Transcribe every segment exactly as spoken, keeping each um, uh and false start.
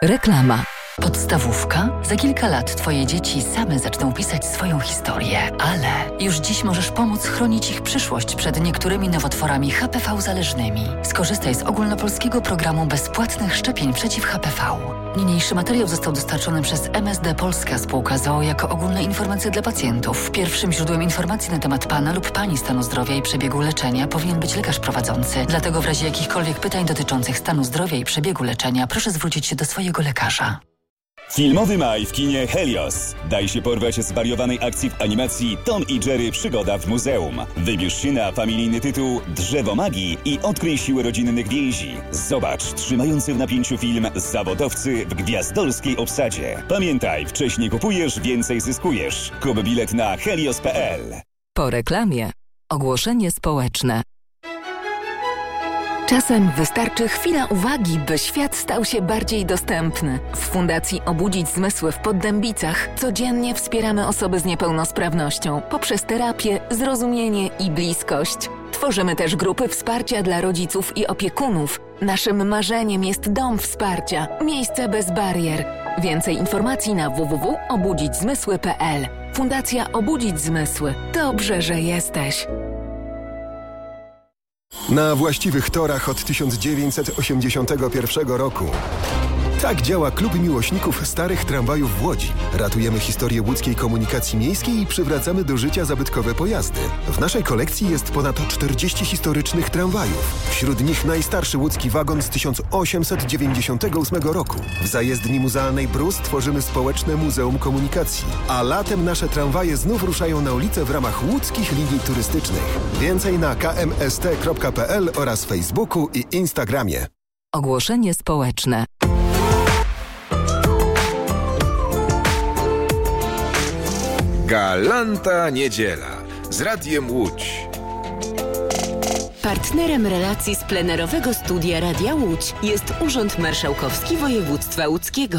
Reklama. Podstawówka? Za kilka lat twoje dzieci same zaczną pisać swoją historię, ale już dziś możesz pomóc chronić ich przyszłość przed niektórymi nowotworami H P V zależnymi. Skorzystaj z ogólnopolskiego programu bezpłatnych szczepień przeciw H P V. Niniejszy materiał został dostarczony przez M S D Polska Spółka z o o jako ogólne informacje dla pacjentów. Pierwszym źródłem informacji na temat pana lub pani stanu zdrowia i przebiegu leczenia powinien być lekarz prowadzący. Dlatego w razie jakichkolwiek pytań dotyczących stanu zdrowia i przebiegu leczenia proszę zwrócić się do swojego lekarza. Filmowy maj w kinie Helios. Daj się porwać zwariowanej akcji w animacji Tom i Jerry Przygoda w muzeum. Wybierz się na familijny tytuł Drzewo Magii i odkryj siłę rodzinnych więzi. Zobacz trzymający w napięciu film Zawodowcy w gwiazdorskiej obsadzie. Pamiętaj, wcześniej kupujesz, więcej zyskujesz. Kup bilet na helios kropka p l. Po reklamie ogłoszenie społeczne. Czasem wystarczy chwila uwagi, by świat stał się bardziej dostępny. W Fundacji Obudzić Zmysły w Poddębicach codziennie wspieramy osoby z niepełnosprawnością poprzez terapię, zrozumienie i bliskość. Tworzymy też grupy wsparcia dla rodziców i opiekunów. Naszym marzeniem jest dom wsparcia, miejsce bez barier. Więcej informacji na w w w kropka obudzić zmysły kropka p l. Fundacja Obudzić Zmysły. Dobrze, że jesteś. Na właściwych torach od tysiąc dziewięćset osiemdziesiątego pierwszego roku. Tak działa Klub Miłośników Starych Tramwajów w Łodzi. Ratujemy historię łódzkiej komunikacji miejskiej i przywracamy do życia zabytkowe pojazdy. W naszej kolekcji jest ponad czterdzieści historycznych tramwajów. Wśród nich najstarszy łódzki wagon z tysiąc osiemset dziewięćdziesiątego ósmego roku. W zajezdni muzealnej Brus tworzymy społeczne Muzeum Komunikacji. A latem nasze tramwaje znów ruszają na ulicę w ramach łódzkich linii turystycznych. Więcej na k m s t kropka p l oraz Facebooku i Instagramie. Ogłoszenie społeczne. Galanta Niedziela z Radiem Łódź. Partnerem relacji z plenerowego studia Radia Łódź jest Urząd Marszałkowski Województwa Łódzkiego.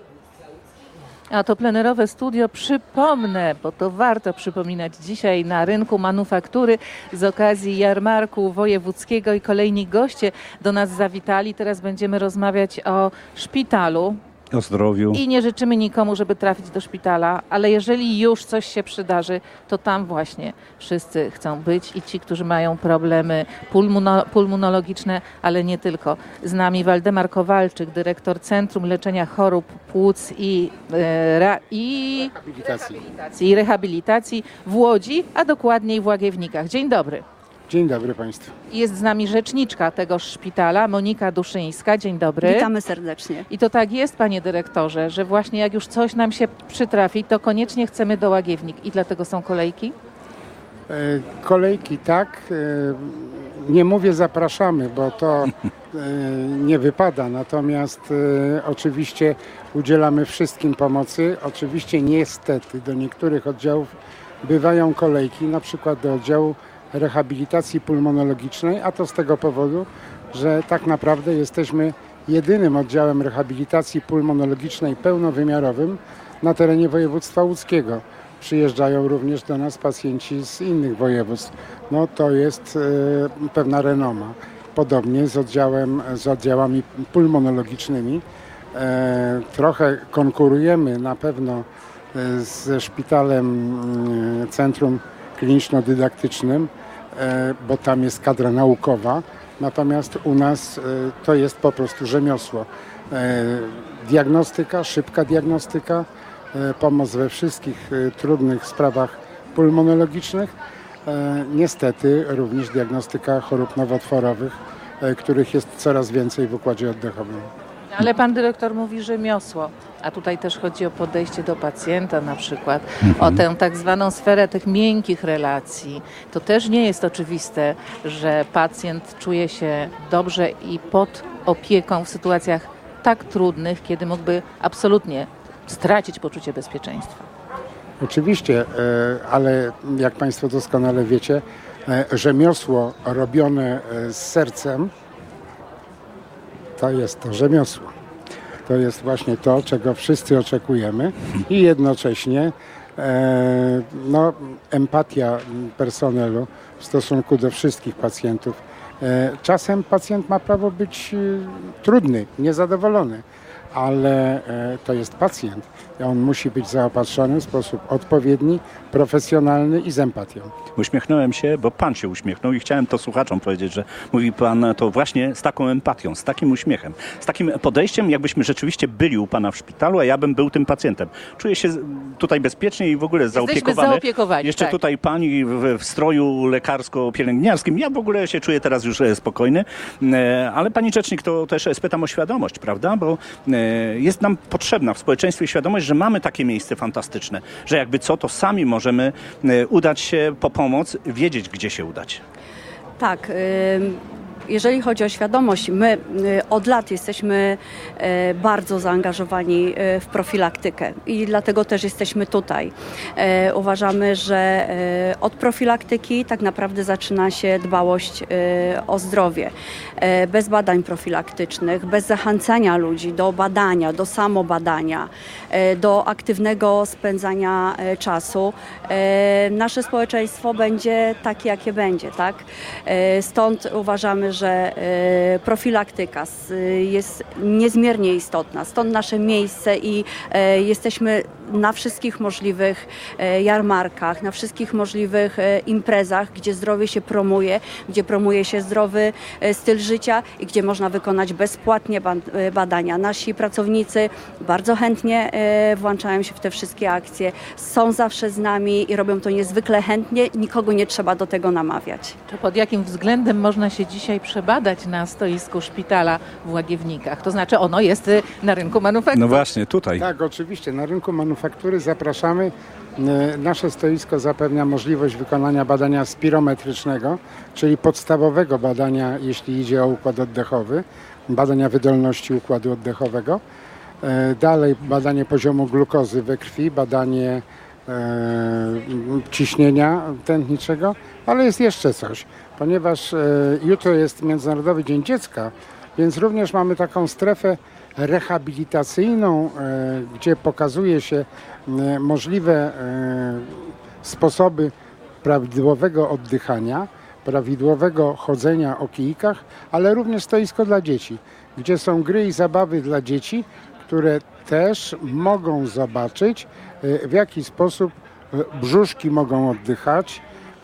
A to plenerowe studio, przypomnę, bo to warto przypominać, dzisiaj na rynku manufaktury z okazji jarmarku wojewódzkiego i kolejni goście do nas zawitali. Teraz będziemy rozmawiać o szpitalu. O zdrowiu. I nie życzymy nikomu, żeby trafić do szpitala, ale jeżeli już coś się przydarzy, to tam właśnie wszyscy chcą być i ci, którzy mają problemy pulmono- pulmonologiczne, ale nie tylko. Z nami Waldemar Kowalczyk, dyrektor Centrum Leczenia Chorób Płuc i, e, ra- i, rehabilitacji. rehabilitacji, i rehabilitacji w Łodzi, a dokładniej w Łagiewnikach. Dzień dobry. Dzień dobry Państwu. Jest z nami rzeczniczka tego szpitala, Monika Duszyńska. Dzień dobry. Witamy serdecznie. I to tak jest, panie dyrektorze, że właśnie jak już coś nam się przytrafi, to koniecznie chcemy do Łagiewnik i dlatego są kolejki? E, kolejki tak, e, nie mówię zapraszamy, bo to e, nie wypada, natomiast e, oczywiście udzielamy wszystkim pomocy. Oczywiście niestety do niektórych oddziałów bywają kolejki, na przykład do oddziału rehabilitacji pulmonologicznej, a to z tego powodu, że tak naprawdę jesteśmy jedynym oddziałem rehabilitacji pulmonologicznej pełnowymiarowym na terenie województwa łódzkiego. Przyjeżdżają również do nas pacjenci z innych województw. No to jest e, pewna renoma. Podobnie z oddziałem, z oddziałami pulmonologicznymi. E, trochę konkurujemy na pewno e, ze szpitalem e, Centrum Kliniczno-Dydaktycznym, bo tam jest kadra naukowa, natomiast u nas to jest po prostu rzemiosło. Diagnostyka, szybka diagnostyka, pomoc we wszystkich trudnych sprawach pulmonologicznych, niestety również diagnostyka chorób nowotworowych, których jest coraz więcej w układzie oddechowym. Ale pan dyrektor mówi rzemiosło, a tutaj też chodzi o podejście do pacjenta na przykład, mhm. o tę tak zwaną sferę tych miękkich relacji. To też nie jest oczywiste, że pacjent czuje się dobrze i pod opieką w sytuacjach tak trudnych, kiedy mógłby absolutnie stracić poczucie bezpieczeństwa. Oczywiście, ale jak Państwo doskonale wiecie, rzemiosło robione z sercem to jest to rzemiosło. To jest właśnie to, czego wszyscy oczekujemy i jednocześnie e, no, empatia personelu w stosunku do wszystkich pacjentów. E, czasem pacjent ma prawo być e, trudny, niezadowolony, ale to jest pacjent. On musi być zaopatrzony w sposób odpowiedni, profesjonalny i z empatią. Uśmiechnąłem się, bo pan się uśmiechnął i chciałem to słuchaczom powiedzieć, że mówi pan to właśnie z taką empatią, z takim uśmiechem, z takim podejściem, jakbyśmy rzeczywiście byli u pana w szpitalu, a ja bym był tym pacjentem. Czuję się tutaj bezpiecznie i w ogóle zaopiekowany. zaopiekowani. Jeszcze tak. tutaj pani w, w stroju lekarsko-pielęgniarskim. Ja w ogóle się czuję teraz już spokojny, ale pani rzecznik, to też spytam o świadomość, prawda? Bo jest nam potrzebna w społeczeństwie świadomość, że mamy takie miejsce fantastyczne, że jakby co, to sami możemy udać się po pomoc, wiedzieć, gdzie się udać. Tak. Jeżeli chodzi o świadomość, my od lat jesteśmy bardzo zaangażowani w profilaktykę i dlatego też jesteśmy tutaj. Uważamy, że od profilaktyki tak naprawdę zaczyna się dbałość o zdrowie. Bez badań profilaktycznych, bez zachęcania ludzi do badania, do samobadania, do aktywnego spędzania czasu, nasze społeczeństwo będzie takie, jakie będzie, tak? Stąd uważamy, że profilaktyka jest niezmiernie istotna. Stąd nasze miejsce i jesteśmy na wszystkich możliwych jarmarkach, na wszystkich możliwych imprezach, gdzie zdrowie się promuje, gdzie promuje się zdrowy styl życia i gdzie można wykonać bezpłatnie badania. Nasi pracownicy bardzo chętnie włączają się w te wszystkie akcje, są zawsze z nami i robią to niezwykle chętnie, nikogo nie trzeba do tego namawiać. To pod jakim względem można się dzisiaj przebadać na stoisku szpitala w Łagiewnikach? To znaczy ono jest na rynku manufaktury. No właśnie, tutaj. Tak, oczywiście. Na rynku manufaktury zapraszamy. Nasze stoisko zapewnia możliwość wykonania badania spirometrycznego, czyli podstawowego badania, jeśli idzie o układ oddechowy, badania wydolności układu oddechowego. Dalej badanie poziomu glukozy we krwi, badanie ciśnienia tętniczego, ale jest jeszcze coś, ponieważ jutro jest Międzynarodowy Dzień Dziecka, więc również mamy taką strefę rehabilitacyjną, gdzie pokazuje się możliwe sposoby prawidłowego oddychania, prawidłowego chodzenia o kijkach, ale również stoisko dla dzieci, gdzie są gry i zabawy dla dzieci, które też mogą zobaczyć, w jaki sposób brzuszki mogą oddychać,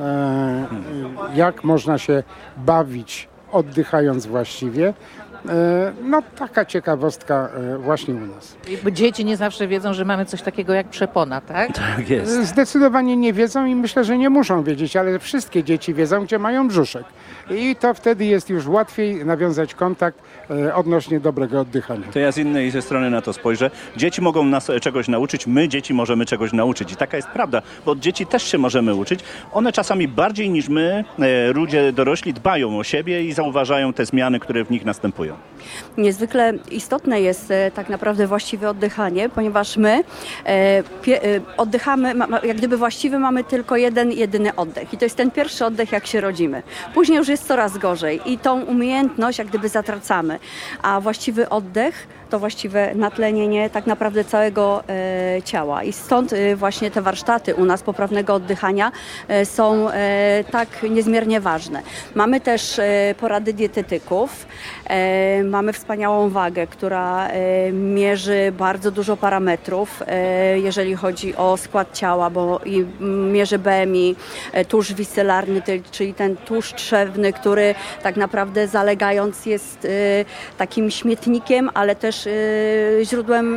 jak można się bawić oddychając właściwie. No taka ciekawostka właśnie u nas. Dzieci nie zawsze wiedzą, że mamy coś takiego jak przepona, tak? Tak jest. Zdecydowanie nie wiedzą i myślę, że nie muszą wiedzieć, ale wszystkie dzieci wiedzą, gdzie mają brzuszek. I to wtedy jest już łatwiej nawiązać kontakt odnośnie dobrego oddychania. To ja z innej ze strony na to spojrzę. Dzieci mogą nas czegoś nauczyć, my dzieci możemy czegoś nauczyć. I taka jest prawda, bo od dzieci też się możemy uczyć. One czasami bardziej niż my, ludzie dorośli, dbają o siebie i zauważają te zmiany, które w nich następują. Niezwykle istotne jest e, tak naprawdę właściwe oddychanie, ponieważ my e, pie, e, oddychamy, ma, jak gdyby właściwy mamy tylko jeden, jedyny oddech i to jest ten pierwszy oddech, jak się rodzimy. Później już jest coraz gorzej i tą umiejętność jak gdyby zatracamy, a właściwy oddech to właściwe natlenienie tak naprawdę całego e, ciała i stąd e, właśnie te warsztaty u nas poprawnego oddychania e, są e, tak niezmiernie ważne. Mamy też e, porady dietetyków, e, mamy wspaniałą wagę, która e, mierzy bardzo dużo parametrów, e, jeżeli chodzi o skład ciała, bo i mierzy B M I, e, tłuszcz wiscelarny, czyli ten tłuszcz trzewny, który tak naprawdę zalegając jest e, takim śmietnikiem, ale też źródłem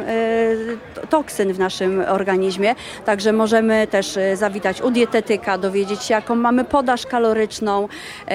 toksyn w naszym organizmie. Także możemy też zawitać u dietetyka, dowiedzieć się, jaką mamy podaż kaloryczną.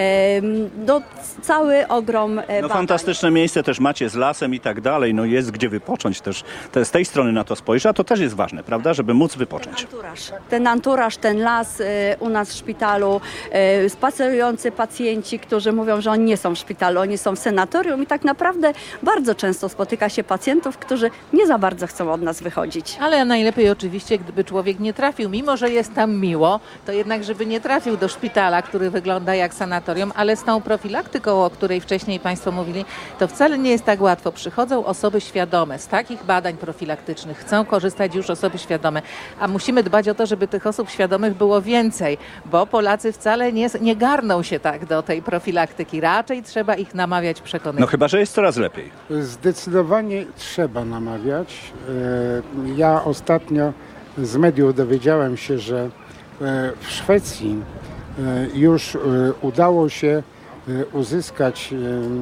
No, cały ogrom badań. No fantastyczne miejsce też macie z lasem i tak dalej. No jest gdzie wypocząć też. Te, z tej strony na to spojrzę, a to też jest ważne, prawda, żeby móc wypocząć. Ten anturaż, ten, anturaż, ten las u nas w szpitalu, spacerujący pacjenci, którzy mówią, że oni nie są w szpitalu, oni są w sanatorium i tak naprawdę bardzo często spotyka się pacjentów, którzy nie za bardzo chcą od nas wychodzić. Ale najlepiej oczywiście, gdyby człowiek nie trafił, mimo że jest tam miło, to jednak, żeby nie trafił do szpitala, który wygląda jak sanatorium, ale z tą profilaktyką, o której wcześniej Państwo mówili, To wcale nie jest tak łatwo. Przychodzą osoby świadome z takich badań profilaktycznych, chcą korzystać już osoby świadome, a musimy dbać o to, żeby tych osób świadomych było więcej, bo Polacy wcale nie, nie garną się tak do tej profilaktyki. Raczej trzeba ich namawiać, przekonywać. No chyba, że jest coraz lepiej. Zdecydowanie trzeba namawiać. Ja ostatnio z mediów dowiedziałem się, że w Szwecji już udało się uzyskać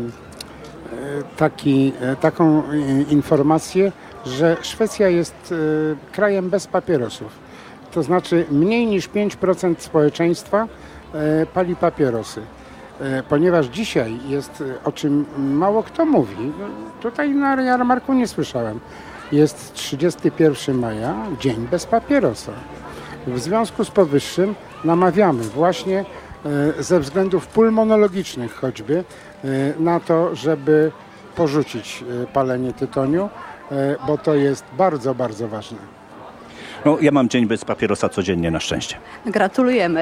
taki, taką informację, że Szwecja jest krajem bez papierosów. To znaczy mniej niż pięć procent społeczeństwa pali papierosy. Ponieważ dzisiaj jest, o czym mało kto mówi, tutaj na jarmarku nie słyszałem, jest trzydziestego pierwszego maja, dzień bez papierosa. W związku z powyższym namawiamy właśnie ze względów pulmonologicznych choćby na to, żeby porzucić palenie tytoniu, bo to jest bardzo, bardzo ważne. No, ja mam dzień bez papierosa codziennie na szczęście. Gratulujemy.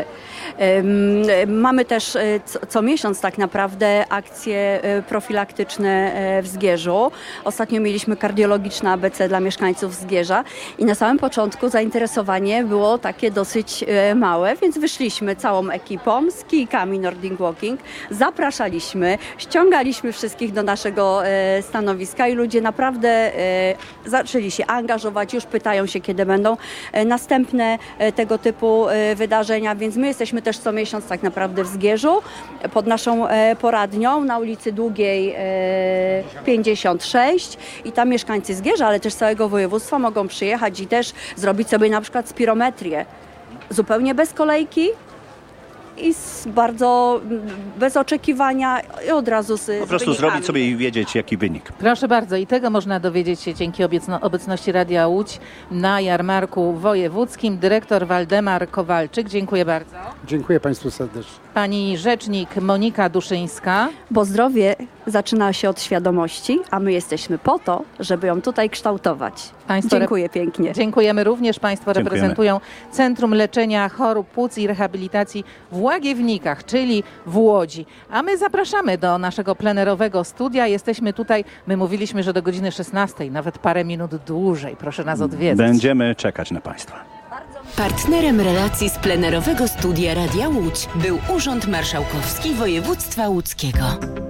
Mamy też co, co miesiąc tak naprawdę akcje profilaktyczne w Zgierzu. Ostatnio mieliśmy kardiologiczne A B C dla mieszkańców Zgierza i na samym początku zainteresowanie było takie dosyć małe, więc wyszliśmy całą ekipą z kijkami Nordic Walking, zapraszaliśmy, ściągaliśmy wszystkich do naszego stanowiska i ludzie naprawdę zaczęli się angażować, już pytają się, kiedy będą następne tego typu wydarzenia, więc my jesteśmy też co miesiąc tak naprawdę w Zgierzu pod naszą poradnią na ulicy Długiej pięćdziesiąt sześć i tam mieszkańcy Zgierza, ale też całego województwa mogą przyjechać i też zrobić sobie na przykład spirometrię zupełnie bez kolejki i z bardzo bez oczekiwania i od razu z Po prostu z zrobić sobie i wiedzieć, jaki wynik. Proszę bardzo, i tego można dowiedzieć się dzięki obecno, obecności Radia Łódź na jarmarku wojewódzkim. Dyrektor Waldemar Kowalczyk, dziękuję bardzo. Dziękuję Państwu serdecznie. Pani rzecznik Monika Duszyńska. Bo zdrowie zaczyna się od świadomości, a my jesteśmy po to, żeby ją tutaj kształtować. Państwo Dziękuję pięknie. Dziękujemy również. Państwo Dziękujemy. reprezentują Centrum Leczenia Chorób Płuc i Rehabilitacji w Łagiewnikach, czyli w Łodzi. A my zapraszamy do naszego plenerowego studia. Jesteśmy tutaj, my mówiliśmy, że do godziny szesnastej, nawet parę minut dłużej. Proszę nas odwiedzać. Będziemy czekać na Państwa. Partnerem relacji z plenerowego studia Radia Łódź był Urząd Marszałkowski Województwa Łódzkiego.